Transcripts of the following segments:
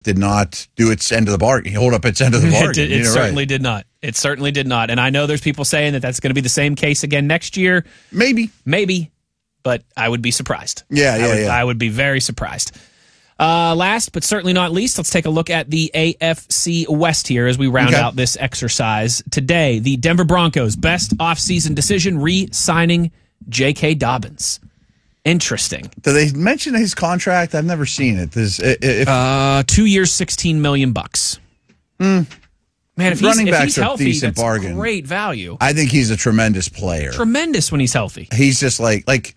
did not do its end of the bargain. Hold up its end of the bargain. It certainly did not. It certainly did not. And I know there's people saying that that's going to be the same case again next year. Maybe. But I would be surprised. I would be very surprised. Last but certainly not least, let's take a look at the AFC West here as we round out this exercise. Today, the Denver Broncos' best offseason decision, re-signing J.K. Dobbins. Interesting. Do they mention his contract? I've never seen it. 2 years, $16 million. Man, if he's healthy, that's bargain. Great value. I think he's a tremendous player. Tremendous when he's healthy. He's just like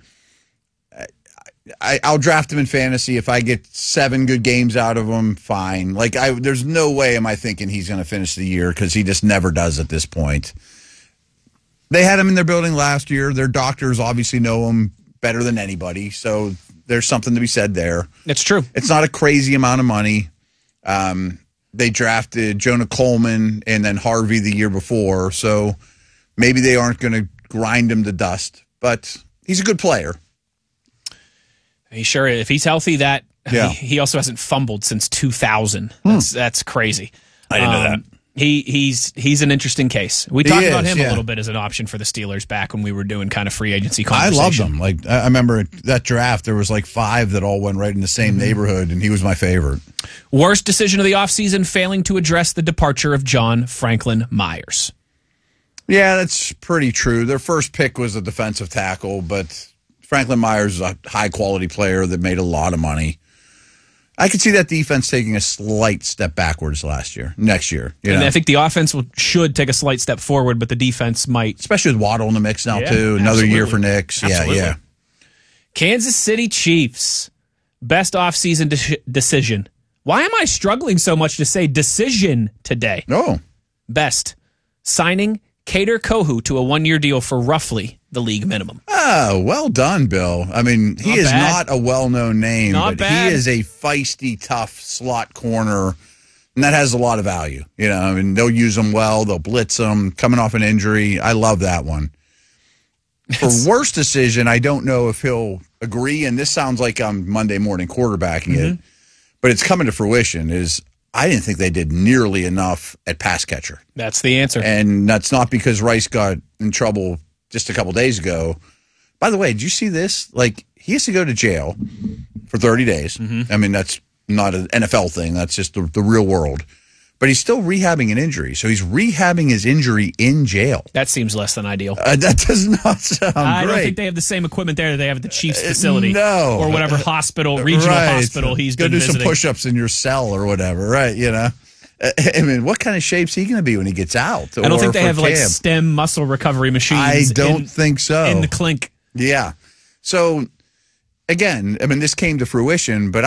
I'll draft him in fantasy. If I get 7 good games out of him, fine. There's no way am I thinking he's going to finish the year because he just never does at this point. They had him in their building last year. Their doctors obviously know him better than anybody, so there's something to be said there. It's true. It's not a crazy amount of money. They drafted Jonah Coleman and then Harvey the year before, so maybe they aren't going to grind him to dust, but he's a good player. He sure is. If he's healthy, he also hasn't fumbled since 2000. That's crazy. I didn't know that. He's an interesting case. We talked about him a little bit as an option for the Steelers back when we were doing kind of free agency conversation. I loved him. I remember that draft, there was 5 that all went right in the same neighborhood, and he was my favorite. Worst decision of the offseason, failing to address the departure of John Franklin Myers. Yeah, that's pretty true. Their first pick was a defensive tackle, but Franklin Myers is a high-quality player that made a lot of money. I could see that defense taking a slight step backwards next year. I think the offense should take a slight step forward, but the defense might. Especially with Waddle in the mix now, too. Another year for Knicks. Absolutely. Yeah. Kansas City Chiefs, best offseason decision. Why am I struggling so much to say decision today? No. Best, signing Kader Kohou to a 1-year deal for roughly the league minimum. Oh, well done, Bill. I mean, he is not a well-known name, but he is a feisty, tough slot corner, and that has a lot of value. They'll use him well. They'll blitz him, coming off an injury. I love that one. For worst decision, I don't know if he'll agree, and this sounds like I'm Monday morning quarterbacking it, but it's coming to fruition, I didn't think they did nearly enough at pass catcher. That's the answer. And that's not because Rice got in trouble just a couple days ago. By the way, did you see this? He has to go to jail for 30 days. I mean, that's not an NFL thing. That's just the real world. But he's still rehabbing an injury. So he's rehabbing his injury in jail. That seems less than ideal. That does not sound great. I don't think they have the same equipment there that they have at the Chiefs facility. No. Or whatever regional hospital he's been visiting. Go do some push-ups in your cell or whatever, right? I mean, what kind of shape's he going to be when he gets out? I don't think they have stem muscle recovery machines. I don't think so. In the clink. Yeah. So, again, I mean, this came to fruition, but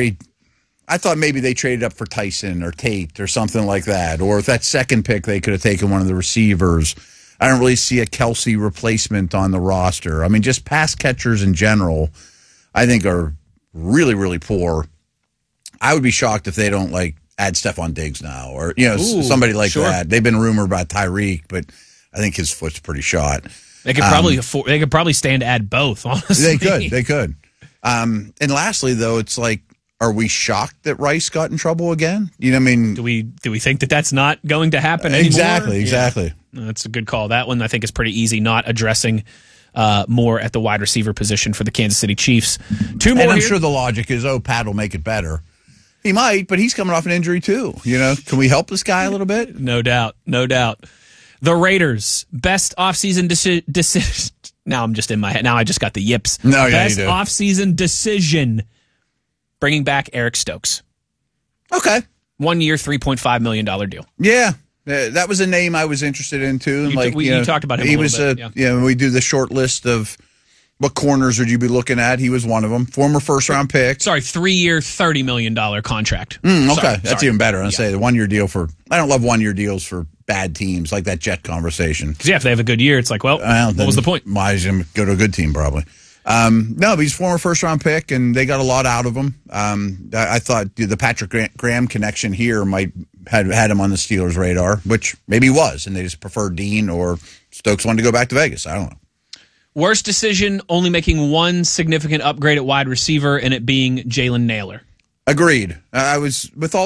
I thought maybe they traded up for Tyson or Tate or something like that. Or if that second pick, they could have taken one of the receivers. I don't really see a Kelsey replacement on the roster. I mean, just pass catchers in general, I think are really, really poor. I would be shocked if they don't add Stephon Diggs now or somebody like that. They've been rumored about Tyreek, but I think his foot's pretty shot. They could probably stand to add both. Honestly, they could. And lastly, though, it's are we shocked that Rice got in trouble again? You know what I mean? Do we think that that's not going to happen anymore? Exactly. Yeah. That's a good call. That one I think is pretty easy, not addressing more at the wide receiver position for the Kansas City Chiefs. 2 more. And I'm sure the logic is, Pat will make it better. He might, but he's coming off an injury too. Can we help this guy a little bit? No doubt. The Raiders, best offseason decision. Now I'm just in my head. Now I just got the yips. Best offseason decision. Bringing back Eric Stokes. Okay. 1 year, $3.5 million deal. Yeah. That was a name I was interested in, too. You talked about him a little bit. We do the short list of what corners would you be looking at. He was one of them. Former first-round pick. Sorry, 3 year, $30 million contract. Okay. That's even better. I say the 1 year deal I don't love 1 year deals for bad teams, like that Jet conversation. Because, if they have a good year, it's what was the point? Why is he go to a good team, probably? No, but he's a former first-round pick, and they got a lot out of him. I thought the Patrick Graham connection here might had him on the Steelers' radar, which maybe he was, and they just preferred Dean, or Stokes wanted to go back to Vegas. I don't know. Worst decision, only making one significant upgrade at wide receiver, and it being Jalen Nailor. Agreed. I was with all